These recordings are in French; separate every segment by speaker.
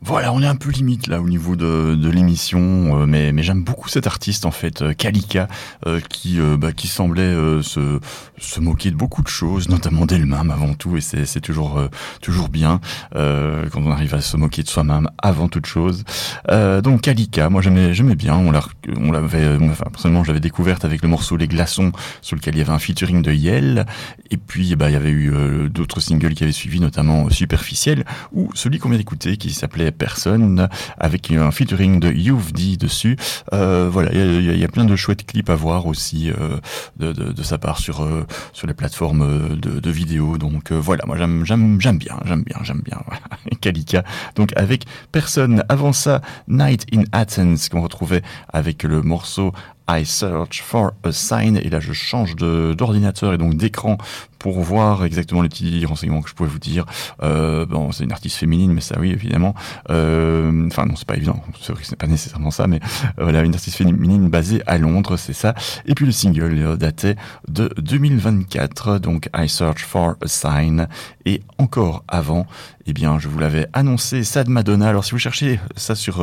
Speaker 1: Voilà, on est un peu limite là au niveau de l'émission, mais j'aime beaucoup cet artiste en fait, Kalika, qui semblait se moquer de beaucoup de choses, notamment d'elle-même avant tout, et c'est toujours bien quand on arrive à se moquer de soi-même avant toute chose. Donc Kalika, moi j'aimais bien, personnellement je l'avais découverte avec le morceau Les Glaçons, sur lequel il y avait un featuring de Yel, et puis il y avait eu d'autres singles qui avaient suivi, notamment Superficiel, ou celui qu'on vient d'écouter qui s'appelait Personne, avec un featuring de You've dit dessus. Voilà, il y a plein de chouettes clips à voir aussi de sa part sur les plateformes de vidéos. Donc voilà, moi j'aime bien. Voilà. Kalika. Donc avec Personne. Avant ça, Night in Athens qu'on retrouvait avec le morceau I Search for a Sign, et là je change d'ordinateur et donc d'écran pour voir exactement les petits renseignements que je pouvais vous dire. Bon, c'est une artiste féminine, mais ça oui, évidemment. Enfin non, c'est pas évident, c'est vrai que c'est pas nécessairement ça, mais voilà, une artiste féminine basée à Londres, c'est ça. Et puis le single datait de 2024, donc I Search for a Sign. Et encore avant, eh bien, je vous l'avais annoncé, Sad Madonna. Alors si vous cherchez ça sur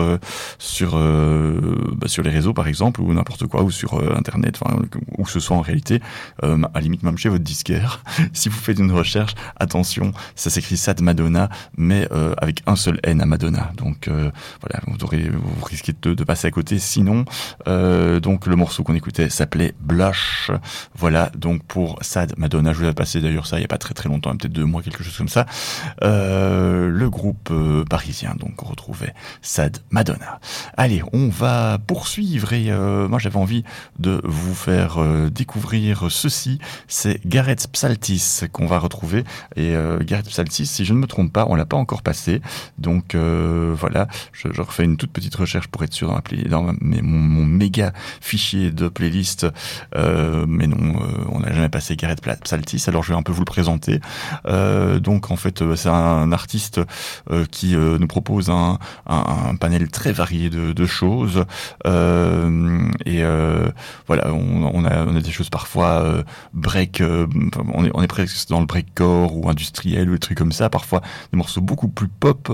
Speaker 1: les réseaux par exemple, ou n'importe quoi, ou sur internet, enfin où que ce soit en réalité, à la limite même chez votre disquaire, si vous faites une recherche, attention, ça s'écrit Sad Madonna, mais avec un seul N à Madonna. Donc voilà, vous risquez de passer à côté. Sinon, donc le morceau qu'on écoutait s'appelait Blush. Voilà, donc pour Sad Madonna, je vous avais passé d'ailleurs ça il y a pas très longtemps, peut-être 2 mois, quelque chose comme ça. Le groupe parisien, donc on retrouvait Sad Madonna. Allez, on va poursuivre, et moi j'avais envie de vous faire découvrir ceci. C'est Gareth Psaltis qu'on va retrouver, et Gareth Psaltis, si je ne me trompe pas, on l'a pas encore passé, donc voilà, je refais une toute petite recherche pour être sûr dans mon méga fichier de playlist, mais non, on n'a jamais passé Gareth Psaltis, alors je vais un peu vous le présenter. Donc en fait c'est un artiste qui nous propose un panel très varié de choses, et voilà, on a des choses parfois break, on est presque dans le breakcore ou industriel ou des trucs comme ça, parfois des morceaux beaucoup plus pop,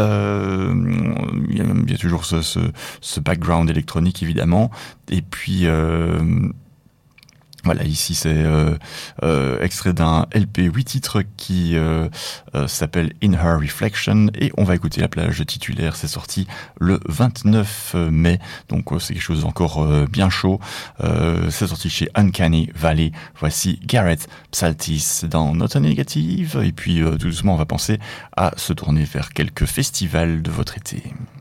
Speaker 1: il y a toujours ce background électronique évidemment, et puis voilà, ici c'est extrait d'un LP 8 titres qui s'appelle In Her Reflection, et on va écouter la plage titulaire. C'est sorti le 29 mai, donc c'est quelque chose encore bien chaud. C'est sorti chez Uncanny Valley. Voici Gareth Psaltis dans Note Négative, et puis tout doucement on va penser à se tourner vers quelques festivals de votre été.